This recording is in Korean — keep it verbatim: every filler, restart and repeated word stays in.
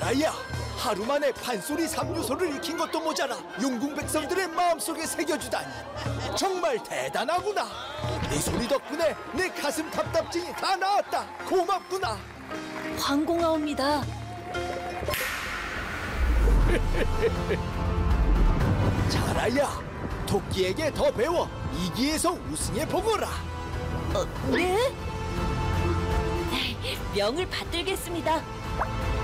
자라야, 하루 만에 판소리 삼 요소를 익힌 것도 모자라 용궁 백성들의 마음속에 새겨주다니 정말 대단하구나. 네 소리 덕분에 내 가슴 답답증이 다 나았다. 고맙구나. 황공하옵니다. 자라야, 토끼에게 더 배워 이기에서 우승해 보거라. 어, 네? 명을 받들겠습니다.